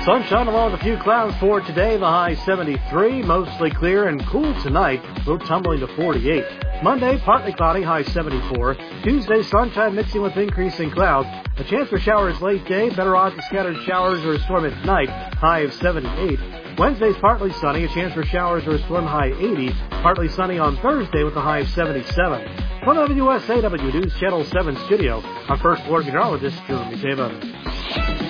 Sunshine along with a few clouds for today. The high 73, mostly clear and cool tonight. Low tumbling to 48. Monday, partly cloudy, high 74. Tuesday, sunshine mixing with increasing clouds. A chance for showers late day. Better odds of scattered showers or a storm at night. High of 78. Wednesday's partly sunny. A chance for showers or a storm, high 80. Partly sunny on Thursday with a high of 77. From WSAW News Channel 7 studio, our first floor meteorologist, Jeremy Taven.